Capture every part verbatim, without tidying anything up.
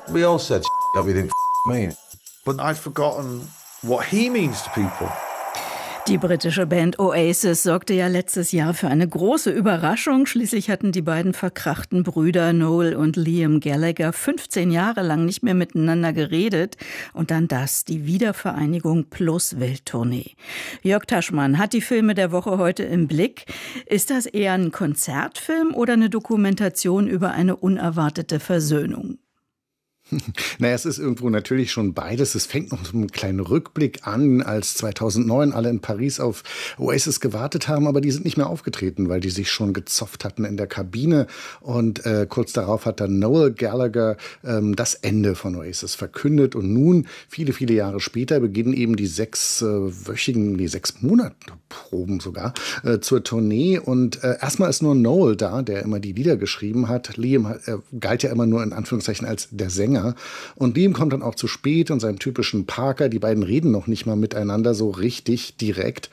We all said that we didn't mean. But I'd forgotten what he means to people. Die britische Band Oasis sorgte ja letztes Jahr für eine große Überraschung. Schließlich hatten die beiden verkrachten Brüder Noel und Liam Gallagher fünfzehn Jahre lang nicht mehr miteinander geredet. Und dann das, die Wiedervereinigung plus Welttournee. Jörg Taschmann hat die Filme der Woche heute im Blick. Ist das eher ein Konzertfilm oder eine Dokumentation über eine unerwartete Versöhnung? Naja, es ist irgendwo natürlich schon beides. Es fängt noch mit einem kleinen Rückblick an, als zweitausendneun alle in Paris auf Oasis gewartet haben, aber die sind nicht mehr aufgetreten, weil die sich schon gezofft hatten in der Kabine. Und äh, kurz darauf hat dann Noel Gallagher ähm, das Ende von Oasis verkündet. Und nun, viele, viele Jahre später, beginnen eben die sechswöchigen, die sechs Monate Proben sogar, äh, zur Tournee. Und äh, erstmal ist nur Noel da, der immer die Lieder geschrieben hat. Liam hat, äh, galt ja immer nur in Anführungszeichen als der Sänger. Und Liam kommt dann auch zu spät in seinem typischen Parker. Die beiden reden noch nicht mal miteinander so richtig direkt.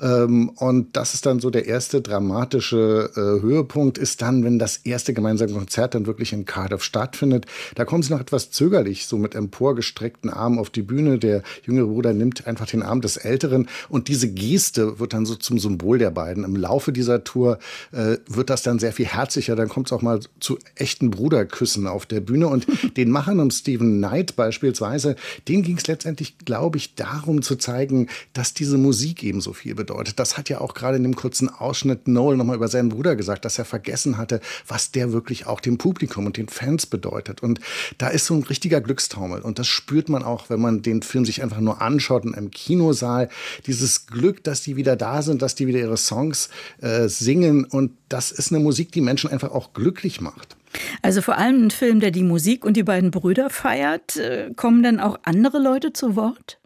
Und das ist dann so der erste dramatische Höhepunkt, ist dann, wenn das erste gemeinsame Konzert dann wirklich in Cardiff stattfindet. Da kommen sie noch etwas zögerlich, so mit emporgestreckten Armen auf die Bühne. Der jüngere Bruder nimmt einfach den Arm des Älteren. Und diese Geste wird dann so zum Symbol der beiden. Im Laufe dieser Tour wird das dann sehr viel herzlicher. Dann kommt es auch mal zu echten Bruderküssen auf der Bühne. Und den Machern um Stephen Knight beispielsweise, denen ging es letztendlich, glaube ich, darum zu zeigen, dass diese Musik eben so viel bedeutet. Das hat ja auch gerade in dem kurzen Ausschnitt Noel nochmal über seinen Bruder gesagt, dass er vergessen hatte, was der wirklich auch dem Publikum und den Fans bedeutet. Und da ist so ein richtiger Glückstaumel. Und das spürt man auch, wenn man den Film sich einfach nur anschaut in einem Kinosaal. Dieses Glück, dass die wieder da sind, dass die wieder ihre Songs äh, singen. Und das ist eine Musik, die Menschen einfach auch glücklich macht. Also vor allem ein Film, der die Musik und die beiden Brüder feiert. Kommen dann auch andere Leute zu Wort?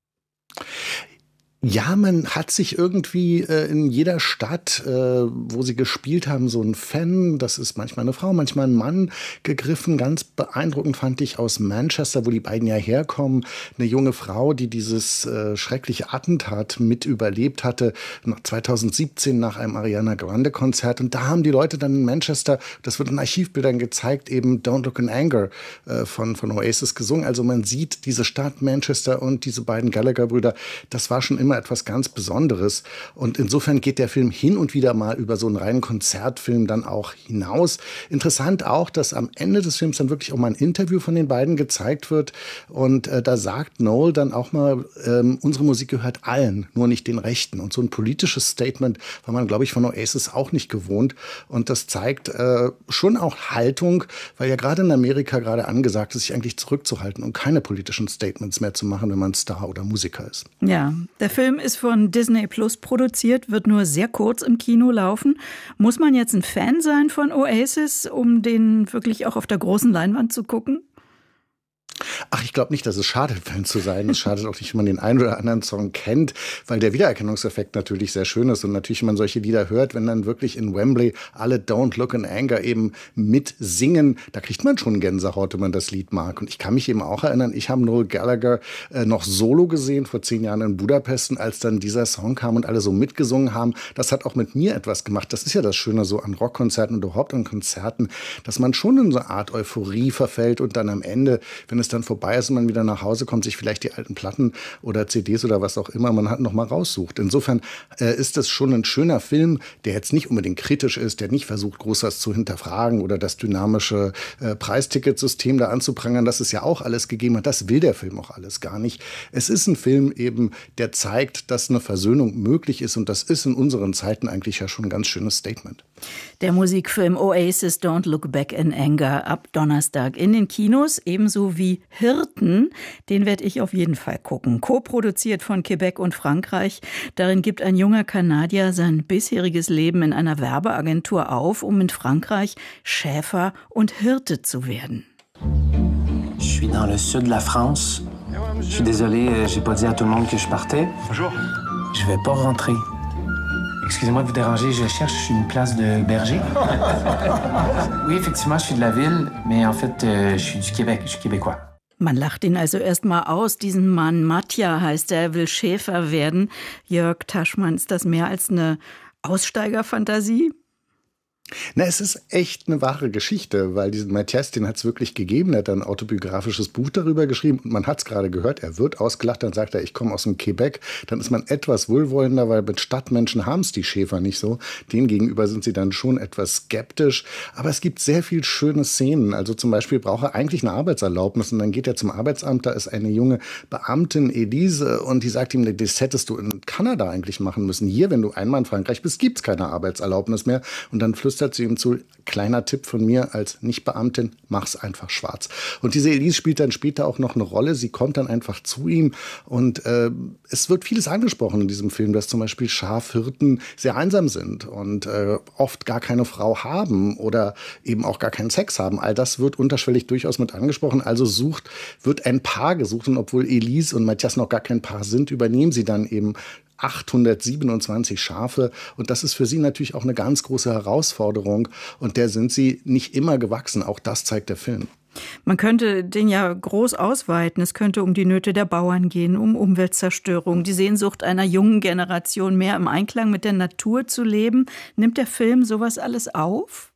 Ja, man hat sich irgendwie äh, in jeder Stadt, äh, wo sie gespielt haben, so ein Fan, das ist manchmal eine Frau, manchmal ein Mann, gegriffen. Ganz beeindruckend fand ich aus Manchester, wo die beiden ja herkommen, eine junge Frau, die dieses äh, schreckliche Attentat mit überlebt hatte, noch zweitausendsiebzehn nach einem Ariana Grande Konzert. Und da haben die Leute dann in Manchester, das wird in Archivbildern gezeigt, eben Don't Look in Anger äh, von, von Oasis gesungen. Also man sieht diese Stadt Manchester und diese beiden Gallagher-Brüder, das war schon immer etwas ganz Besonderes. Und insofern geht der Film hin und wieder mal über so einen reinen Konzertfilm dann auch hinaus. Interessant auch, dass am Ende des Films dann wirklich auch mal ein Interview von den beiden gezeigt wird. Und äh, da sagt Noel dann auch mal, ähm, unsere Musik gehört allen, nur nicht den Rechten. Und so ein politisches Statement war man, glaube ich, von Oasis auch nicht gewohnt. Und das zeigt äh, schon auch Haltung, weil ja gerade in Amerika gerade angesagt ist, sich eigentlich zurückzuhalten und keine politischen Statements mehr zu machen, wenn man Star oder Musiker ist. Ja, der Film Film ist von Disney Plus produziert, wird nur sehr kurz im Kino laufen. Muss man jetzt ein Fan sein von Oasis, um den wirklich auch auf der großen Leinwand zu gucken? Ach, ich glaube nicht, dass es schadet, Fan zu sein. Es schadet auch nicht, wenn man den einen oder anderen Song kennt, weil der Wiedererkennungseffekt natürlich sehr schön ist. Und natürlich, wenn man solche Lieder hört, wenn dann wirklich in Wembley alle Don't Look in Anger eben mitsingen, da kriegt man schon Gänsehaut, wenn man das Lied mag. Und ich kann mich eben auch erinnern, ich habe Noel Gallagher äh, noch solo gesehen, vor zehn Jahren in Budapest. Und als dann dieser Song kam und alle so mitgesungen haben, das hat auch mit mir etwas gemacht. Das ist ja das Schöne so an Rockkonzerten und überhaupt an Konzerten, dass man schon in so eine Art Euphorie verfällt und dann am Ende, wenn es dann vorbei ist und man wieder nach Hause kommt, sich vielleicht die alten Platten oder C Ds oder was auch immer man hat noch mal raussucht. Insofern äh, ist das schon ein schöner Film, der jetzt nicht unbedingt kritisch ist, der nicht versucht, groß was zu hinterfragen oder das dynamische äh, Preisticketsystem da anzuprangern, das es ja auch alles gegeben hat. Das will der Film auch alles gar nicht. Es ist ein Film eben, der zeigt, dass eine Versöhnung möglich ist und das ist in unseren Zeiten eigentlich ja schon ein ganz schönes Statement. Der Musikfilm Oasis Don't Look Back in Anger ab Donnerstag in den Kinos, ebenso wie Hirten. Den werde ich auf jeden Fall gucken. Co-produziert von Quebec und Frankreich. Darin gibt ein junger Kanadier sein bisheriges Leben in einer Werbeagentur auf, um in Frankreich Schäfer und Hirte zu werden. Je suis dans le sud de la France. Je suis désolé, j'ai pas dit à tout le monde que je partais. Bonjour. Je vais pas rentrer. Excusez-moi de vous déranger, je cherche une place de berger. Oui, effectivement, je suis de la ville, mais en fait, euh, je suis du Québec, je suis québécois. Man lacht ihn also erst mal aus, diesen Mann. Matja heißt er, er will Schäfer werden. Jörg Taschmann, ist das mehr als eine Aussteigerfantasie? Na, es ist echt eine wahre Geschichte, weil diesen Mathias, den hat es wirklich gegeben. Er hat ein autobiografisches Buch darüber geschrieben und man hat es gerade gehört, er wird ausgelacht, dann sagt er, ich komme aus dem Quebec. Dann ist man etwas wohlwollender, weil mit Stadtmenschen haben es die Schäfer nicht so. Denen gegenüber sind sie dann schon etwas skeptisch. Aber es gibt sehr viel schöne Szenen. Also zum Beispiel braucht er eigentlich eine Arbeitserlaubnis und dann geht er zum Arbeitsamt. Da ist eine junge Beamtin, Elise, und die sagt ihm, das hättest du in Kanada eigentlich machen müssen. Hier, wenn du einmal in Frankreich bist, gibt es keine Arbeitserlaubnis mehr. Und dann flüstert sie ihm zu, kleiner Tipp von mir als Nicht-Beamtin, mach's einfach schwarz. Und diese Elise spielt dann später auch noch eine Rolle. Sie kommt dann einfach zu ihm und äh, es wird vieles angesprochen in diesem Film, dass zum Beispiel Schafhirten sehr einsam sind und äh, oft gar keine Frau haben oder eben auch gar keinen Sex haben. All das wird unterschwellig durchaus mit angesprochen. Also sucht, wird ein Paar gesucht und obwohl Elise und Mathias noch gar kein Paar sind, übernehmen sie dann eben achthundertsiebenundzwanzig Schafe und das ist für sie natürlich auch eine ganz große Herausforderung und der sind sie nicht immer gewachsen, auch das zeigt der Film. Man könnte den ja groß ausweiten. Es könnte um die Nöte der Bauern gehen, um Umweltzerstörung, die Sehnsucht einer jungen Generation, mehr im Einklang mit der Natur zu leben. Nimmt der Film sowas alles auf?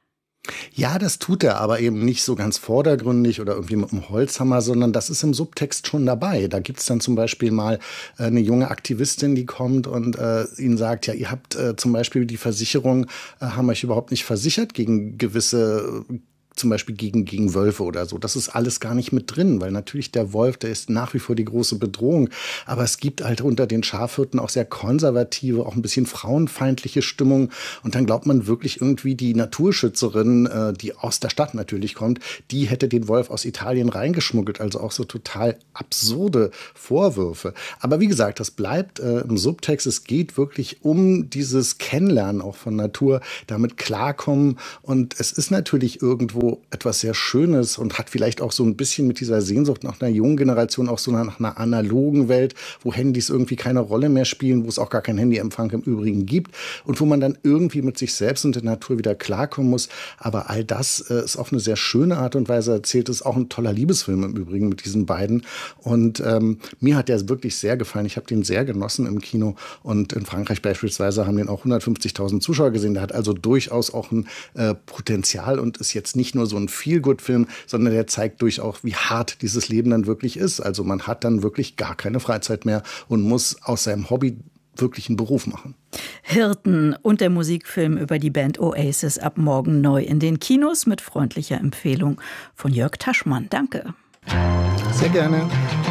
Ja, das tut er, aber eben nicht so ganz vordergründig oder irgendwie mit einem Holzhammer, sondern das ist im Subtext schon dabei. Da gibt's dann zum Beispiel mal äh, eine junge Aktivistin, die kommt und äh, ihnen sagt, ja, ihr habt äh, zum Beispiel die Versicherung, äh, haben euch überhaupt nicht versichert gegen gewisse äh, zum Beispiel gegen, gegen Wölfe oder so. Das ist alles gar nicht mit drin, weil natürlich der Wolf, der ist nach wie vor die große Bedrohung. Aber es gibt halt unter den Schafhirten auch sehr konservative, auch ein bisschen frauenfeindliche Stimmung. Und dann glaubt man wirklich irgendwie, die Naturschützerin, äh, die aus der Stadt natürlich kommt, die hätte den Wolf aus Italien reingeschmuggelt. Also auch so total absurde Vorwürfe. Aber wie gesagt, das bleibt äh, im Subtext. Es geht wirklich um dieses Kennenlernen auch von Natur, damit klarkommen. Und es ist natürlich irgendwo etwas sehr Schönes und hat vielleicht auch so ein bisschen mit dieser Sehnsucht nach einer jungen Generation, auch so nach einer analogen Welt, wo Handys irgendwie keine Rolle mehr spielen, wo es auch gar keinen Handyempfang im Übrigen gibt und wo man dann irgendwie mit sich selbst und der Natur wieder klarkommen muss. Aber all das äh, ist auf eine sehr schöne Art und Weise erzählt. Es ist auch ein toller Liebesfilm im Übrigen mit diesen beiden. Und ähm, mir hat der wirklich sehr gefallen. Ich habe den sehr genossen im Kino und in Frankreich beispielsweise haben den auch hundertfünfzigtausend Zuschauer gesehen. Der hat also durchaus auch ein äh, Potenzial und ist jetzt nicht nur so ein Feel-Good-Film, sondern der zeigt durchaus, wie hart dieses Leben dann wirklich ist. Also man hat dann wirklich gar keine Freizeit mehr und muss aus seinem Hobby wirklich einen Beruf machen. Hirten und der Musikfilm über die Band Oasis ab morgen neu in den Kinos mit freundlicher Empfehlung von Jörg Taschmann. Danke. Sehr gerne.